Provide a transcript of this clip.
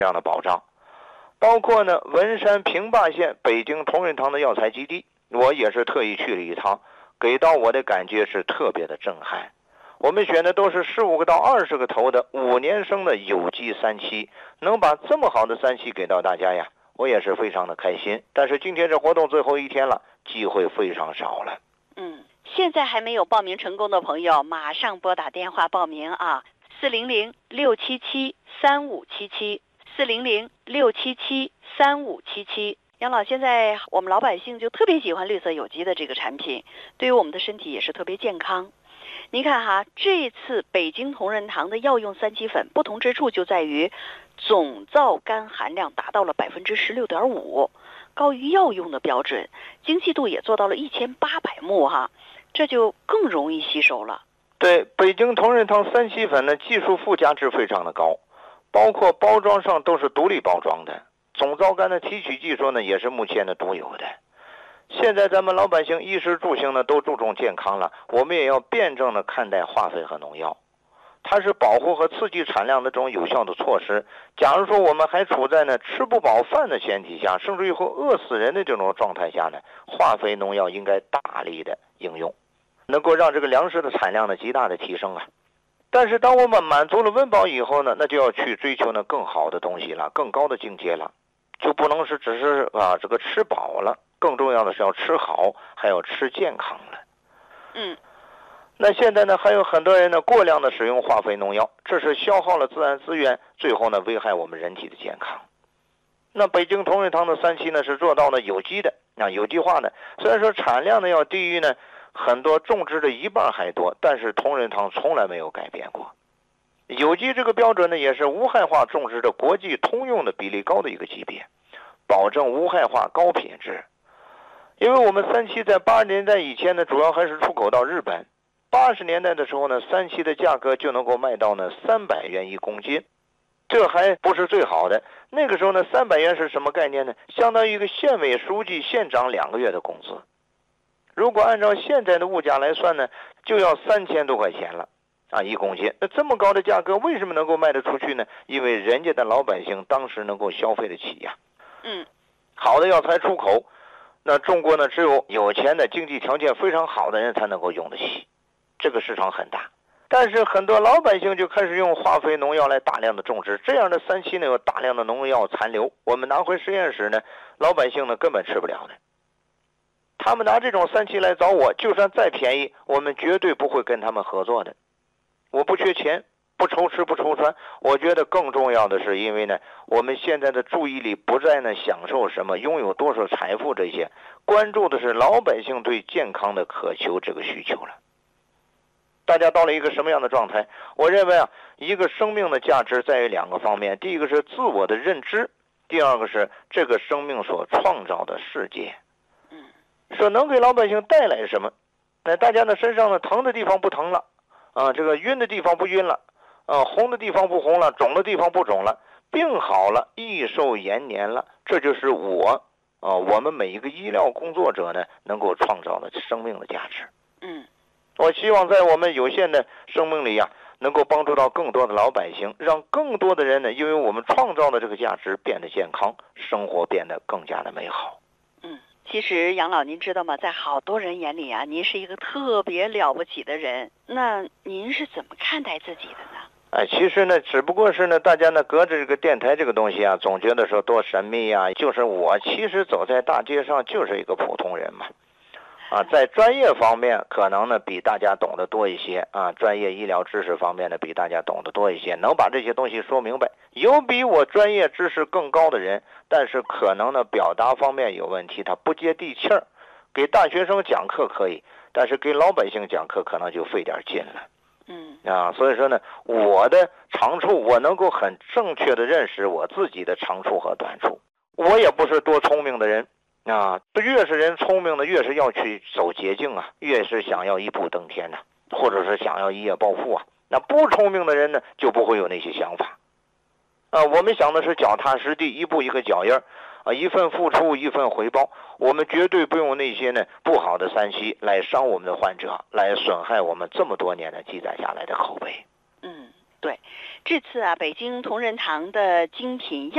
这样的保障。包括呢文山平坝县北京同仁堂的药材基地，我也是特意去了一趟，给到我的感觉是特别的震撼。我们选的都是15个到20个头的5年生的有机3期，能把这么好的3期给到大家呀，我也是非常的开心。但是今天这活动最后一天了，机会非常少了。 现在还没有报名成功的朋友，马上拨打电话报名啊，400-677-3577，400-677-3577。杨老，现在我们老百姓就特别喜欢绿色有机的这个产品，对于我们的身体也是特别健康。您看哈，这次北京同仁堂的药用3七粉不同之处就在于总皂苷含量达到了16.5%，高于药用的标准，精细度也做到了1800目哈，这就更容易吸收了。 对，北京同仁堂3七粉呢，技术附加值非常的高，包括包装上都是独立包装的，总皂苷的提取技术呢也是目前的独有的。现在咱们老百姓衣食住行呢都注重健康了，我们也要辩证的看待化肥和农药，它是保护和刺激产量的这种有效的措施。假如说我们还处在呢吃不饱饭的前提下，甚至于会饿死人的这种状态下呢，化肥农药应该大力的应用，能够让这个粮食的产量呢极大的提升啊。但是当我们满足了温饱以后呢，那就要去追求呢更好的东西了，更高的境界了，就不能是只是这个吃饱了，更重要的是要吃好，还要吃健康了。那现在呢还有很多人呢过量的使用化肥农药，这是消耗了自然资源，最后呢危害我们人体的健康。那北京同仁堂的3期呢是做到了有机的，有机化的，虽然说产量呢要低于呢很多种植的1半还多，但是同仁堂从来没有改变过。有机这个标准呢也是无害化种植的国际通用的比例高的一个级别，保证无害化高品质。因为我们3期在80年代以前呢主要还是出口到日本，80年代的时候呢3期的价格就能够卖到呢300元1公斤，这还不是最好的。那个时候呢300元是什么概念呢？相当于一个县委书记县长2个月的工资。如果按照现在的物价来算呢，就要3000多块钱了1公斤。那这么高的价格为什么能够卖得出去呢？因为人家的老百姓当时能够消费得起呀。好的药材出口，那中国呢只有有钱的经济条件非常好的人才能够用得起，这个市场很大。但是很多老百姓就开始用化肥农药来大量的种植，这样的3期呢有大量的农药残留，我们拿回实验室呢，老百姓呢根本吃不了的。他们拿这种3期来找我，就算再便宜，我们绝对不会跟他们合作的。我不缺钱，不愁吃不愁穿，我觉得更重要的是，因为呢，我们现在的注意力不在呢享受什么，拥有多少财富这些，关注的是老百姓对健康的渴求这个需求了。大家到了一个什么样的状态？我认为一个生命的价值在于2个方面，第一个是自我的认知，第二个是这个生命所创造的世界。说能给老百姓带来什么？大家的身上呢疼的地方不疼了，这个晕的地方不晕了，红的地方不红了，肿的地方不肿了，病好了，益寿延年了，这就是我们每一个医疗工作者呢能够创造的生命的价值。我希望在我们有限的生命里能够帮助到更多的老百姓，让更多的人呢因为我们创造的这个价值变得健康，生活变得更加的美好。 其实杨老您知道吗，在好多人眼里您是一个特别了不起的人，那您是怎么看待自己的呢？ 其实呢只不过是呢大家呢隔着这个电台这个东西总觉得说多神秘就是我其实走在大街上就是一个普通人嘛。在专业方面可能呢比大家懂得多一些专业医疗知识方面呢比大家懂得多一些，能把这些东西说明白。有比我专业知识更高的人，但是可能呢表达方面有问题，他不接地气儿。给大学生讲课可以，但是给老百姓讲课可能就费点劲了。所以说呢，我的长处我能够很正确的认识我自己的长处和短处。我也不是多聪明的人越是人聪明的越是要去走捷径越是想要一步登天或者是想要一夜暴富那不聪明的人呢就不会有那些想法我们想的是脚踏实地，一步一个脚印一份付出一份回报。我们绝对不用那些呢不好的3期来伤我们的患者，来损害我们这么多年的积攒下来的口碑。 对，这次北京同仁堂的精品药